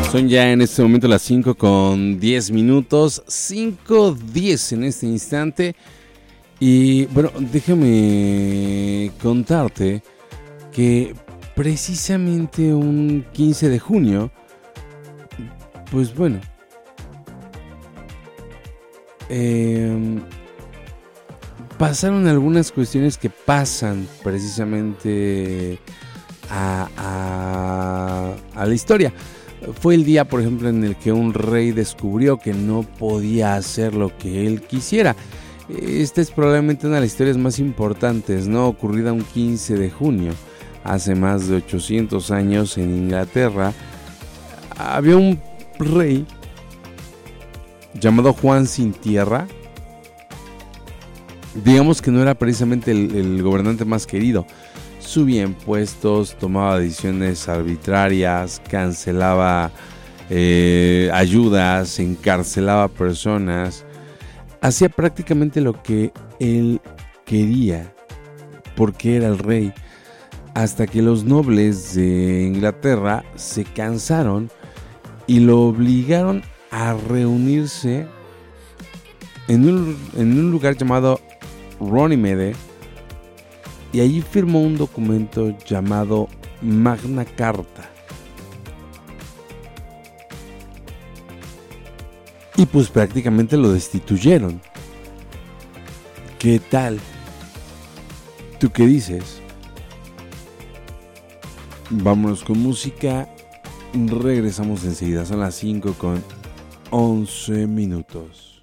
Son ya en este momento las 5:10, 5:10 en este instante. Y bueno, déjame contarte que precisamente un 15 de junio, pues bueno, pasaron algunas cuestiones que pasan precisamente a la historia. Fue el día, por ejemplo, en el que un rey descubrió que no podía hacer lo que él quisiera. Esta es probablemente una de las historias más importantes, ¿no? Ocurrida un 15 de junio, hace más de 800 años en Inglaterra. Había un rey llamado Juan Sin Tierra. Digamos que no era precisamente el gobernante más querido. Subía impuestos, tomaba decisiones arbitrarias, cancelaba ayudas, encarcelaba personas. Hacía prácticamente lo que él quería, porque era el rey. Hasta que los nobles de Inglaterra se cansaron y lo obligaron a reunirse en un lugar llamado Runnymede. Y allí firmó un documento llamado Magna Carta. Y pues prácticamente lo destituyeron. ¿Qué tal? ¿Tú qué dices? Vámonos con música. Regresamos enseguida. Son las 5:11.